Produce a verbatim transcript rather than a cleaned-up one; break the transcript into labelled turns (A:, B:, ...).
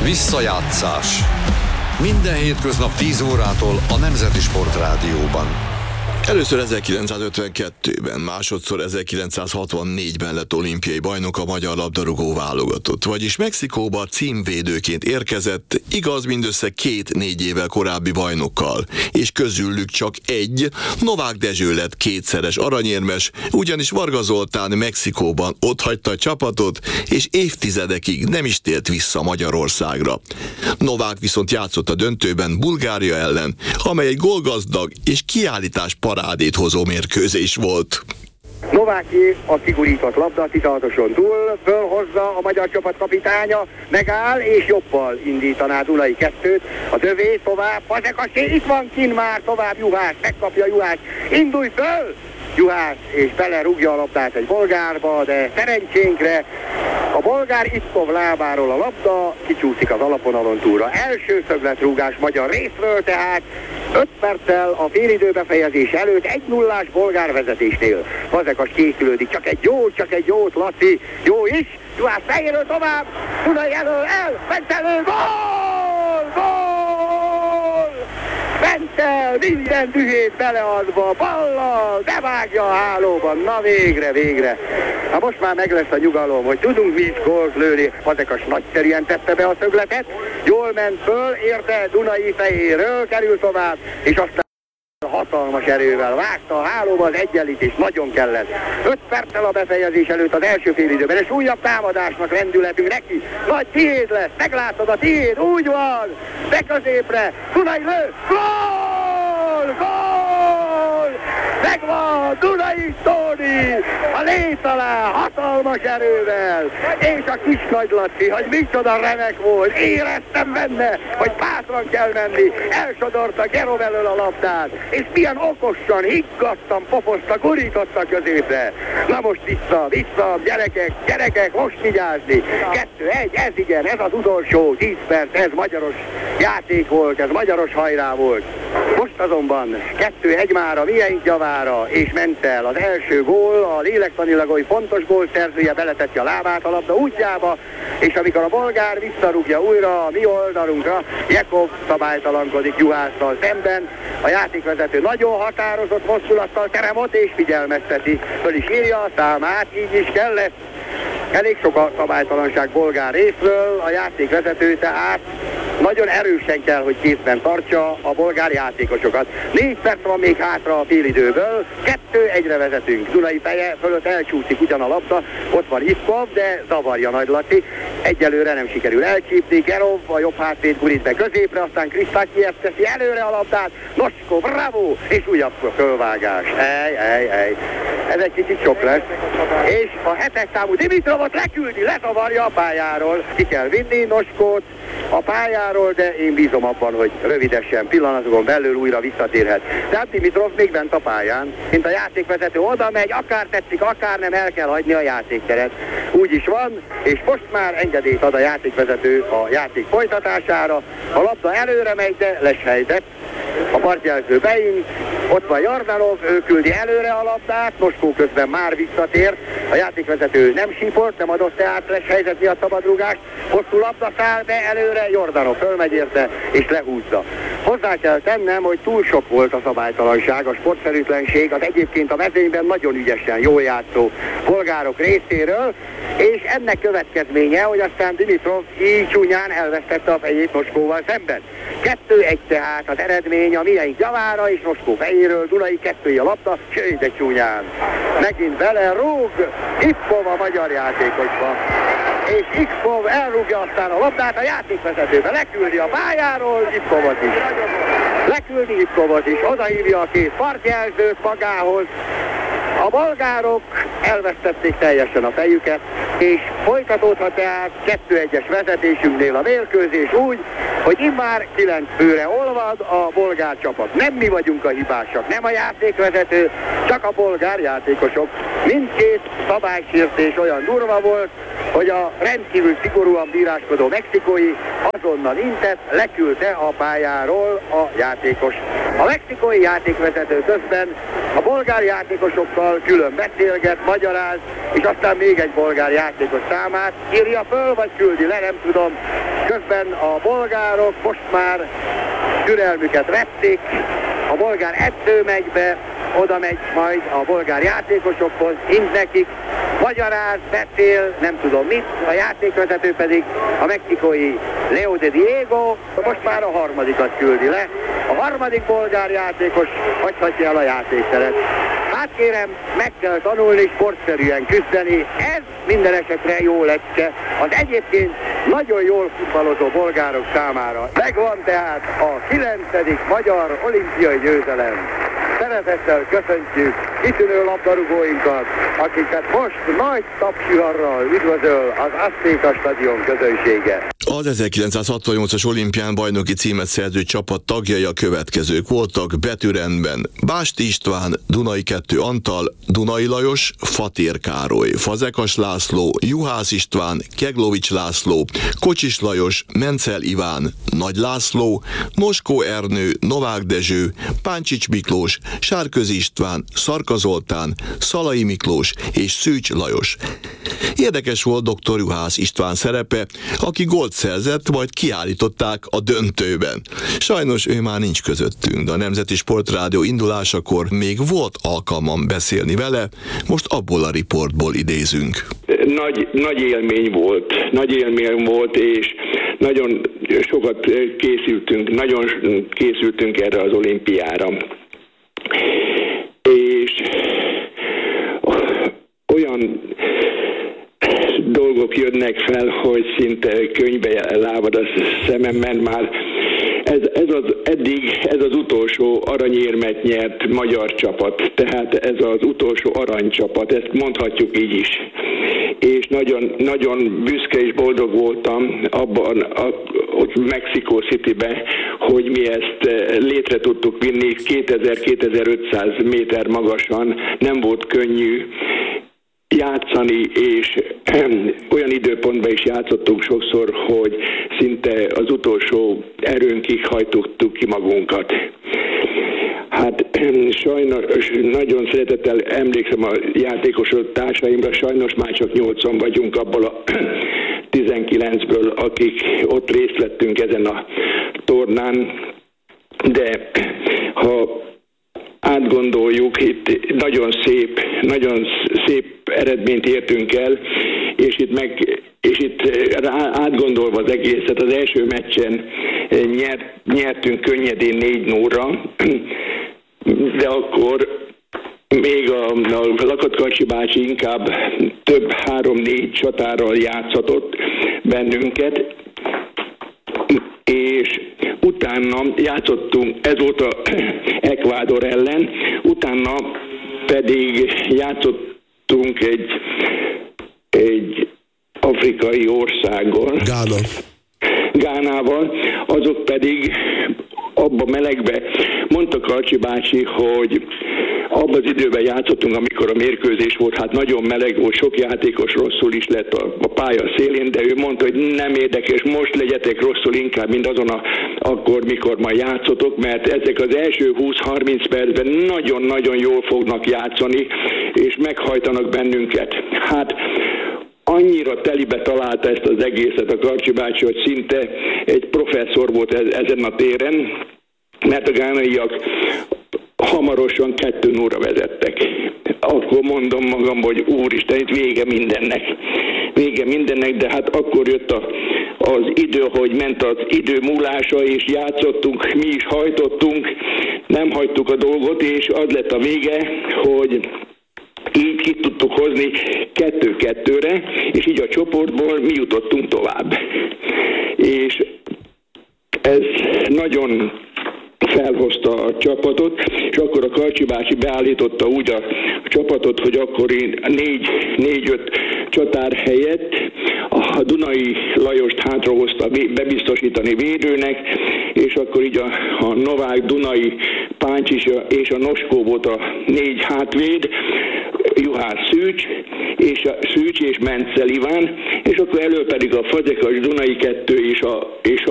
A: Visszajátszás. Minden hétköznap tíz órától a Nemzeti Sportrádióban.
B: Először ezerkilencszázötvenkettőben, másodszor ezerkilencszázhatvannégyben lett olimpiai bajnok a magyar labdarúgó válogatott, vagyis Mexikóba címvédőként érkezett, igaz mindössze két négy évvel korábbi bajnokkal, és közülük csak egy, Novák Dezső lett kétszeres aranyérmes, ugyanis Varga Zoltán Mexikóban otthagyta a csapatot, és évtizedekig nem is tért vissza Magyarországra. Novák viszont játszott a döntőben Bulgária ellen, amely egy gólgazdag és kiállítás parádét hozó mérkőzés volt.
C: Nováki a kigurított labda tizenhatoson túl, fölhozza a magyar csapat kapitánya, megáll és jobbal indítaná Dunai kettőt, az övé tovább, Fazekas, itt van kint már, tovább Juhász, megkapja Juhász, indulj föl! Juhász és belerúgja a labdát egy bolgárba, de szerencsénkre a bolgár Itkov lábáról a labda kicsúszik az alaponalon túlra. Első szögletrúgás magyar részről, tehát öt perccel a félidő befejezés előtt egy nullás bolgár vezetésnél. Fazekas készülődik, csak egy jó, csak egy jót, Laci, jó is, Juhász fejéről tovább, Dunai elől, el, Bentelő, gól! Gól! Bentel minden dühét beleadva, ballal, bevágja a hálóban, na végre, végre. Na most már meg lesz a nyugalom, hogy tudunk mi is gólt lőni. Fazekas nagyszerűen tette be a szögletet, jól ment föl, érte Dunai fejéről, kerül tovább, és aztán hatalmas erővel vágta a hálóba, az egyenlítés nagyon kellett. öt perccel a befejezés előtt az első fél időben, és újabb támadásnak lendületünk neki. Nagy tiéd lesz, meglátod a tiéd, úgy van, de középre, Dunai lő, gól, gól, megvan, Dunai Tóni, a lét alá, hatalmas erővel, és a kis nagy Laci, hogy micsoda remek volt, éreztem benne, hogy bátran kell menni, elsodorta Gerom elől a labdát, és milyen okosan, higgadtan pofozta, gurította középre. Na most vissza, vissza, gyerekek, gyerekek, most vigyázni. Kettő, egy, ez igen, ez az utolsó tíz perc, ez magyaros játék volt, ez magyaros hajrá volt. Most azonban kettő egy már a mieink javára, és ment el az első gól, a lélektanilag oly fontos gól szerzője beletette a lábát a labda útjába, és amikor a bolgár visszarúgja újra a mi oldalunkra, Jekov szabálytalankodik Juhásszal szemben, a játékvezető nagyon határozott mozdulattal terem ott és figyelmezteti, föl is írja a számát, így is kellett. Elég sok a szabálytalanság bolgár részről, a játékvezető tehát nagyon erősen kell, hogy kézben tartsa a bolgár játékosokat. Négy perc van még hátra a félidőből, kettő egyre vezetünk. Dunai feje fölött elcsúszik ugyan a labda, ott van Iskov, de zavarja Nagy Laci. Egyelőre nem sikerül elcsípni, Gerov a jobb hátvéd gurít be középre, aztán Krisztákiev teszi előre a labdát, Nosko, bravo, és újabb fölvágás. Ej, ej, ej. Ez egy kicsit sok lesz. És a hetes számú Dimitrovot leküldi, lezavarja a pályáról. Ki kell vinni Noskót a pályáról, de én bízom abban, hogy rövidesen, pillanatokon belül újra visszatérhet. Tehát Dimitrov még bent a pályán, mint a játékvezető oda megy, akár tetszik, akár nem, el kell hagyni a játékteret. Úgy is van, és most már engedélyt ad a játékvezető a játék folytatására. A labda előre megy, de lesz helyzet. A partjelző beint, ott van Jordanov, ő küldi előre a labdát, Moskó közben már visszatért, a játékvezető nem síport, nem adott tehát lesz helyzet miatt szabadrúgást, hosszú labda száll be előre, Jordanov fölmegy érte és lehúzza. Hozzá kell tennem, hogy túl sok volt a szabálytalanság, a sportszerűtlenség, az egyébként a mezőnyben nagyon ügyesen, jól játszó polgárok részéről, és ennek következménye, hogy aztán Dimitrov így csúnyán elvesztette a fejét Moskóval szemben. Kettő egy tehát az eredmény a mieink javára, és Moskó fejéről, Dunai kettői a labda, sőt de csúnyán. Megint bele rúg, Itkov a magyar játékosba. És Itkov elrúgja aztán a labdát a játékvezetőbe, leküldi a pályáról Itkovot is. Leküldi Itkovot is, odahívja a két partjelzőt magához. A bolgárok elvesztették teljesen a fejüket, és folytatódhat tehát kettő egyes vezetésünknél a mérkőzés úgy, hogy immár kilenc főre olvad a bolgár csapat. Nem mi vagyunk a hibásak, nem a játékvezető, csak a bolgár játékosok. Mindkét szabálysértés olyan durva volt, hogy a rendkívül szigorúan bíráskodó mexikói azonnal intett, leküldte a pályáról a játékos. A mexikói játékvezető közben a bolgár játékosokkal külön beszélget, magyaráz, és aztán még egy bolgár játékos számát írja föl, vagy küldi le, nem tudom. Közben a bolgárok most már türelmüket vették, a bolgár edző megy be, oda megy majd a bolgár játékosokhoz, int nekik, magyaráz, beszél, nem tudom mit, a játékvezető pedig a mexikói Leo de Diego, most már a harmadikat küldi le. A harmadik bolgár játékos hagyhatja el a játékteret. Hát kérem, meg kell tanulni sportszerűen küzdeni, ez minden esetre jó lecke az egyébként nagyon jól futballozó bolgárok számára. Megvan tehát a kilencedik magyar olimpiai győzelem. Szeretettel köszöntjük kitűnő labdarúgóinkat, akiket most nagy tapsiharral üdvözöl az Aztéka stadion közönsége.
B: Az ezerkilencszázhatvannyolcas olimpián bajnoki címet szerző csapat tagjai a következők voltak betűrendben: Básti István, Dunai kettő Antal, Dunai Lajos, Fatér Károly, Fazekas László, Juhász István, Keglovics László, Kocsis Lajos, Mencel Iván, Nagy László, Moskó Ernő, Novák Dezső, Páncsics Miklós, Sárközi István, Szarka Zoltán, Szalai Miklós és Szűcs Lajos. Érdekes volt dr. Juhász István szerepe, aki gólt szerzett, majd kiállították a döntőben. Sajnos ő már nincs közöttünk, de a Nemzeti Sportrádió indulásakor még volt alkalmam beszélni vele, most abból a riportból idézünk.
D: Nagy, nagy élmény volt, nagy élmény volt, és nagyon sokat készültünk, nagyon készültünk erre az olimpiára. És olyan dolgok jönnek fel, hogy szinte könyvbe lábad a szememben már. Ez, ez az eddig, ez az utolsó aranyérmet nyert magyar csapat, tehát ez az utolsó aranycsapat, ezt mondhatjuk így is. És nagyon, nagyon büszke és boldog voltam abban a, ott Mexico Cityben, hogy mi ezt létre tudtuk vinni kétezer-kétezer-ötszáz méter magasan, nem volt könnyű játszani, és olyan időpontban is játszottunk sokszor, hogy szinte az utolsó erőnkig hajtottuk ki magunkat. Hát sajnos nagyon szeretettel emlékszem a játékos társaimra, sajnos már csak nyolcan vagyunk abból a tizenkilencből, akik ott részt vettünk ezen a tornán, de ha átgondoljuk, itt nagyon szép, nagyon szép eredményt értünk el, és itt meg, és itt átgondolva az egészet, az első meccsen nyert, nyertünk könnyedén négy nullra, de akkor még a, a Lakatkarcsi bácsi inkább több három-négy csatárral játszhatott bennünket, és utána játszottunk, ez volt a Ecuador ellen, utána pedig játszottunk egy, egy afrikai országgal.
B: Gána.
D: Gánával, azok pedig abba melegbe, mondta Karcsi bácsi, hogy abban az időben játszottunk, amikor a mérkőzés volt, hát nagyon meleg volt, sok játékos rosszul is lett a, a pálya szélén, de ő mondta, hogy nem érdekes, most legyetek rosszul inkább, mint azon a, akkor, mikor majd játszotok, mert ezek az első húsz-harminc percben nagyon-nagyon jól fognak játszani, és meghajtanak bennünket. Hát annyira telibe találta ezt az egészet a Karcsi bácsi, hogy szinte egy professzor volt ezen a téren, mert a gánaiak hamarosan kettő nullra vezettek. Akkor mondom magam, hogy úristen, itt vége mindennek. Vége mindennek, de hát akkor jött a, az idő, hogy ment az idő múlása, és játszottunk, mi is hajtottunk, nem hagytuk a dolgot, és az lett a vége, hogy így ki tudtuk hozni kettő-kettőre, és így a csoportból mi jutottunk tovább. És ez nagyon felhozta a csapatot, és akkor a Karcsi bácsi beállította úgy a csapatot, hogy akkor négy-öt csatár helyett a Dunai Lajost hátrahozta bebiztosítani védőnek, és akkor így a, a Novák, Dunai, Páncsis és a Noskó volt a négy hátvéd, Juhász Szűcs, és a Szűcs és Mencel Iván, és akkor elő pedig a Fazekas Dunai kettő és a, és